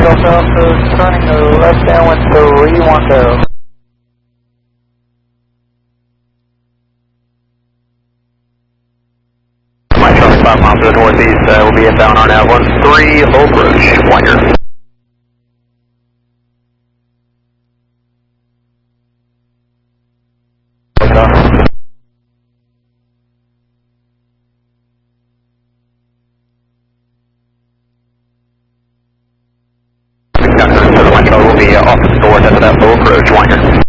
Delta Alpha, turning left downwind 310. Mike Charlie 5 miles to the northeast, we'll be inbound on out 13, low approach, winder. Mike Charlie will be off the door, that's that low approach, winder.